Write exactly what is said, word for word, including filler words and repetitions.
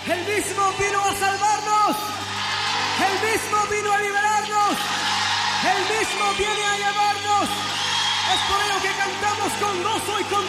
El mismo vino a salvarnos. El mismo vino a liberarnos. El mismo viene a llevarnos. Es por ello que cantamos con gozo y con